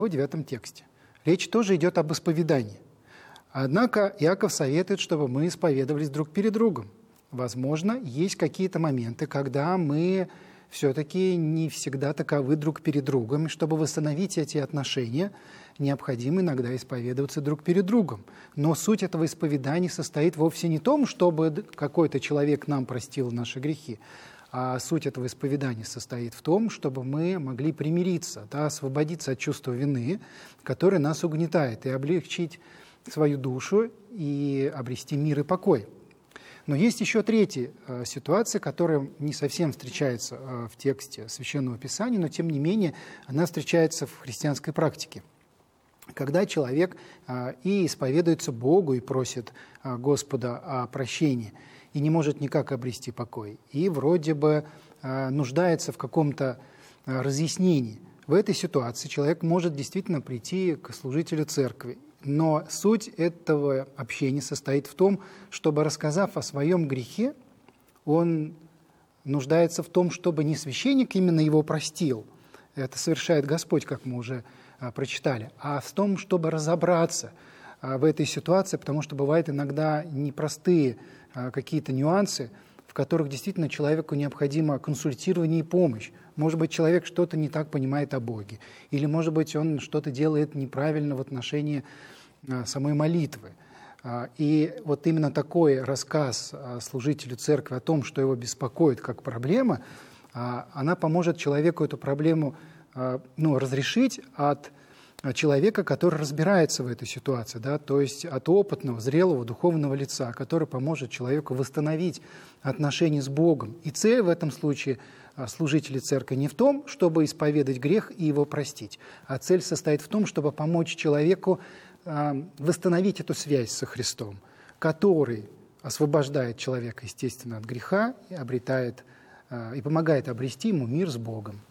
в 9 тексте. Речь тоже идет об исповедании. Однако Иаков советует, чтобы мы исповедовались друг перед другом. Возможно, есть какие-то моменты, когда мы все-таки не всегда таковы друг перед другом. И чтобы восстановить эти отношения, необходимо иногда исповедоваться друг перед другом. Но суть этого исповедания состоит вовсе не в том, чтобы какой-то человек нам простил наши грехи, а суть этого исповедания состоит в том, чтобы мы могли примириться, освободиться от чувства вины, которое нас угнетает, и облегчить свою душу и обрести мир и покой. Но есть еще третья ситуация, которая не совсем встречается в тексте Священного Писания, но тем не менее она встречается в христианской практике. Когда человек и исповедуется Богу, и просит Господа о прощении, и не может никак обрести покой, и вроде бы нуждается в каком-то разъяснении. В этой ситуации человек может действительно прийти к служителю церкви. Но суть этого общения состоит в том, чтобы, рассказав о своем грехе, он нуждается в том, чтобы не священник именно его простил, это совершает Господь, как мы уже прочитали, а в том, чтобы разобраться в этой ситуации, потому что бывают иногда непростые какие-то нюансы, в которых действительно человеку необходимо консультирование и помощь. Может быть, человек что-то не так понимает о Боге, или, может быть, он что-то делает неправильно в отношении самой молитвы. И вот именно такой рассказ служителю церкви о том, что его беспокоит как проблема, она поможет человеку эту проблему разрешить от человека, который разбирается в этой ситуации, то есть от опытного, зрелого, духовного лица, который поможет человеку восстановить отношения с Богом. И цель в этом случае служителей церкви не в том, чтобы исповедать грех и его простить, а цель состоит в том, чтобы помочь человеку восстановить эту связь со Христом, который освобождает человека, естественно, от греха и обретает и помогает обрести ему мир с Богом.